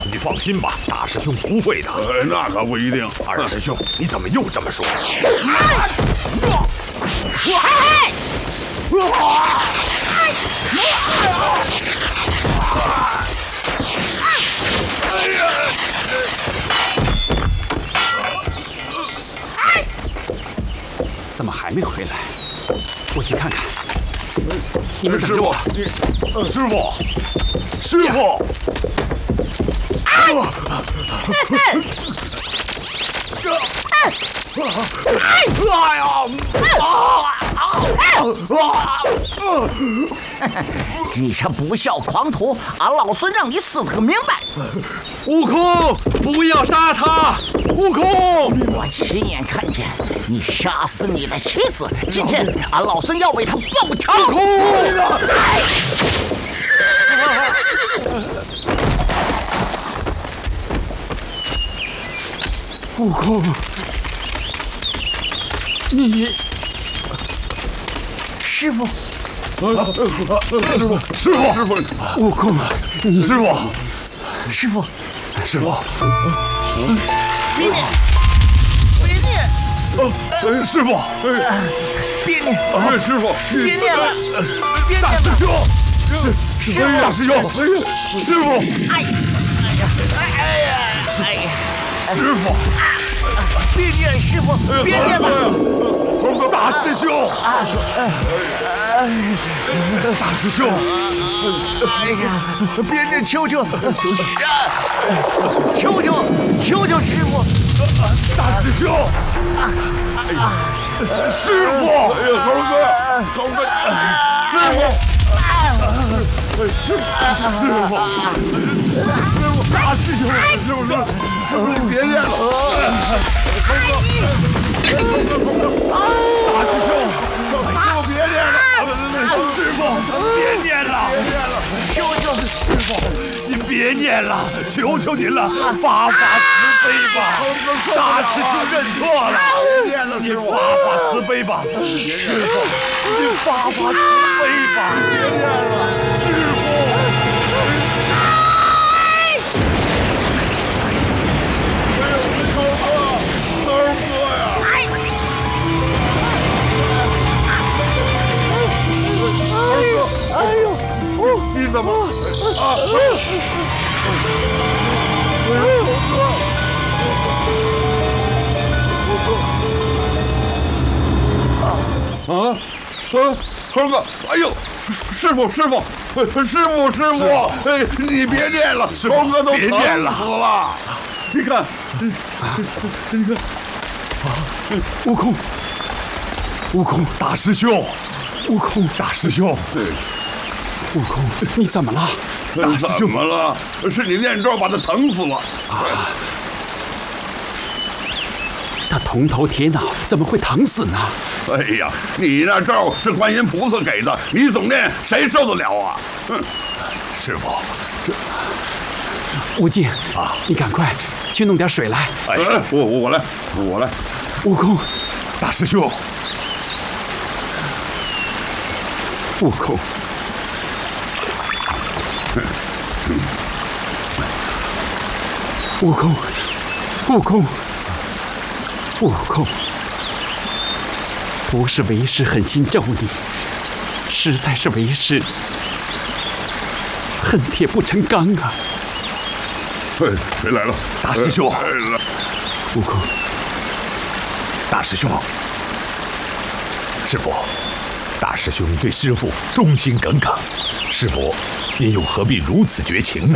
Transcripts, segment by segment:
你放心吧，大师兄不会的。 那可不一定。 二师兄，你怎么又这么说？ 怎么还没回来？我去看看。你们等着我。 师傅，师傅！哎呀！ 你这不孝狂徒，俺老孙让你死个明白！ 悟空，不要杀他！悟空， 我亲眼看见你杀死你的妻子，今天俺老孙要为他报仇！悟空！ 悟空，你师傅， 师傅， 悟空，你师傅， 师傅， 师傅， 别念，别念， 师傅， 别念， 师傅， 别念了，别念大师了！ 兄，大师兄，师傅， 哎呀！ 师傅， 别念，师傅，别念了！ 大师兄，大师兄， 哎呀，别念，求求，求求，求求师傅！ 大师兄，师傅，猴哥，师傅。师傅，大师兄，师傅，你别练了！大师兄，别练了！师傅，别念了！ 求求师傅，您别念了，求求您了，发慈悲吧！大师兄认错了，您发慈悲吧！师傅，您发慈悲吧！别念了，师傅。你怎么？猴哥，哎呦，师傅，哎，你别念了，猴哥都疼死了。你看， 悟空，悟空， 大师兄， 悟空， 大师兄。 悟空，你怎么了？ 大师兄，怎么了？是你念咒把他疼死了。 他铜头铁脑，怎么会疼死呢？ 哎呀，你那咒是观音菩萨给的，你总念，谁受得了啊？ 师傅， 悟净啊，你赶快去弄点水来。 我来。 悟空， 大师兄， 悟空。悟空，不是为师狠心咒你，实在是为师恨铁不成钢啊！ 谁来了？ 大师兄， 悟空， 大师兄，师傅，大师兄对师傅忠心耿耿，师傅，您又何必如此绝情呢？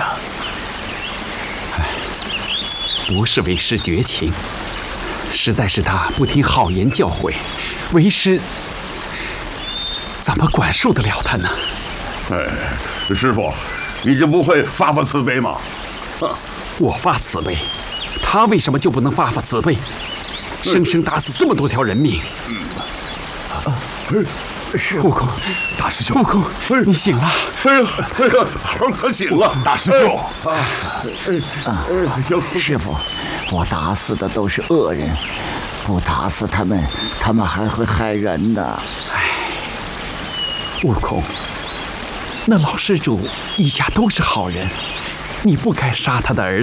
不是为师绝情，实在是他不听好言教诲，为师怎么管束得了他呢？ 师傅，你就不会发慈悲吗？ 我发慈悲，他为什么就不能发慈悲？生生打死这么多条人命。悟空， 大师兄， 悟空，你醒了！ 猴哥醒了， 大师兄。 师傅，我打死的都是恶人，不打死他们，他们还会害人的。 悟空，那老施主一家都是好人，你不该杀他的儿子。